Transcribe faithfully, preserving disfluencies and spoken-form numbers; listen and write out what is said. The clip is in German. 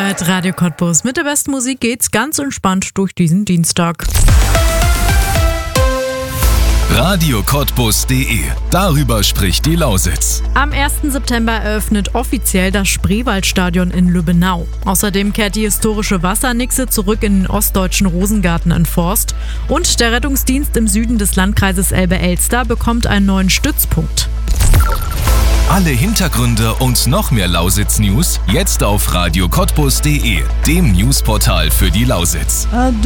hört Radio Cottbus. Mit der besten Musik geht's ganz entspannt durch diesen Dienstag. radio cottbus punkt de. Darüber spricht die Lausitz. Am ersten September eröffnet offiziell das Spreewaldstadion in Lübbenau. Außerdem kehrt die historische Wassernixe zurück in den ostdeutschen Rosengarten in Forst. Und der Rettungsdienst im Süden des Landkreises Elbe-Elster bekommt einen neuen Stützpunkt. Alle Hintergründe und noch mehr Lausitz-News jetzt auf radio cottbus punkt de, dem Newsportal für die Lausitz.